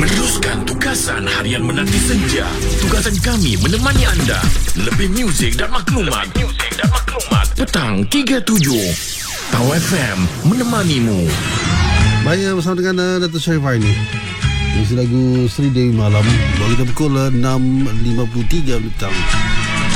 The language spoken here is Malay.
Meneruskan tugasan harian menanti senja. Tugasan kami menemani anda. Lebih muzik dan maklumat. Petang 37 Tau FM menemanimu. Baik, bersama dengan Dato' Sharifah ini. Isi lagu Sri Dewi Malam. Baru kita pukul 6.53 petang.